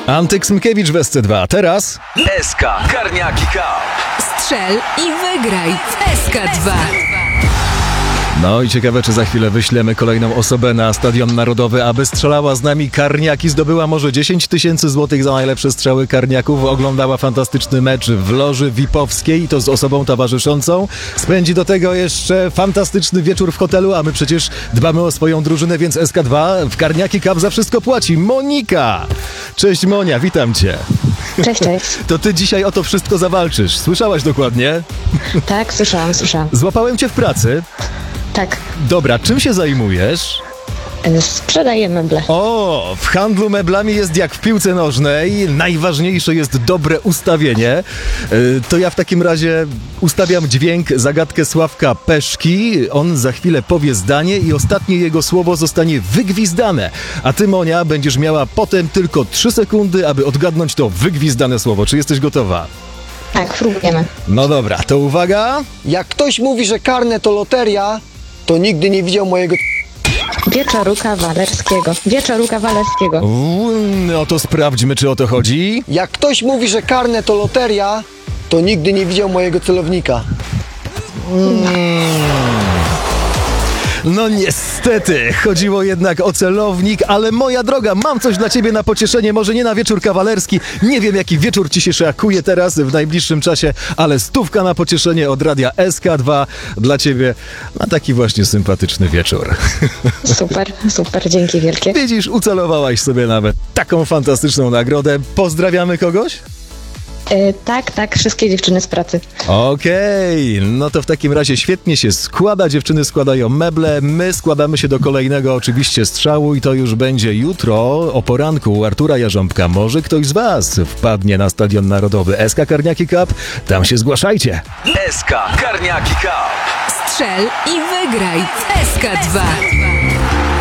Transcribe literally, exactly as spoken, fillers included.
Antek Smykiewicz w S C dwa. Teraz S K Karniaki Cup. Strzel i wygraj w S K dwa. No i ciekawe, czy za chwilę wyślemy kolejną osobę na Stadion Narodowy, aby strzelała z nami karniaki. Zdobyła może dziesięć tysięcy złotych za najlepsze strzały karniaków. Oglądała fantastyczny mecz w loży V I P-owskiej i to z osobą towarzyszącą. Spędzi do tego jeszcze fantastyczny wieczór w hotelu, a my przecież dbamy o swoją drużynę, więc S K dwa w Karniaki Cup za wszystko płaci. Monika! Cześć Monia, witam cię. Cześć, cześć. To ty dzisiaj o to wszystko zawalczysz. Słyszałaś dokładnie? Tak, słyszałam, słyszałam. Złapałem cię w pracy. Tak, Dobra, czym się zajmujesz? e, sprzedaję meble. O, w handlu meblami jest jak w piłce nożnej. Najważniejsze jest dobre ustawienie. Yy, To ja w takim razie ustawiam dźwięk, zagadkę Sławka Peszki. On za chwilę powie zdanie i ostatnie jego słowo zostanie wygwizdane. A ty, Monia, będziesz miała potem tylko trzy sekundy, aby odgadnąć to wygwizdane słowo. Czy jesteś gotowa? Tak, próbujemy. No dobra, to uwaga. Jak ktoś mówi, że karne to loteria, to nigdy nie widział mojego... Wieczoru Kawalerskiego. Wieczoru Kawalerskiego. Uuu, No to sprawdźmy, czy o to chodzi. Jak ktoś mówi, że karne to loteria, to nigdy nie widział mojego celownika. No niestety, chodziło jednak o celownik, ale moja droga, mam coś dla ciebie na pocieszenie, może nie na wieczór kawalerski, nie wiem jaki wieczór ci się szykuje teraz w najbliższym czasie, ale stówka na pocieszenie od radia S K dwa dla ciebie na taki właśnie sympatyczny wieczór. Super, super, dzięki wielkie. Widzisz, ucelowałaś sobie nawet taką fantastyczną nagrodę. Pozdrawiamy kogoś? E, tak, tak, wszystkie dziewczyny z pracy. Okej, no to w takim razie świetnie się składa, dziewczyny składają meble, my składamy się do kolejnego oczywiście strzału i to już będzie jutro o poranku u Artura Jarząbka. Może ktoś z was wpadnie na Stadion Narodowy S K Karniaki Cup, tam się zgłaszajcie. S K Karniaki Cup. Strzel i wygraj w S K dwa.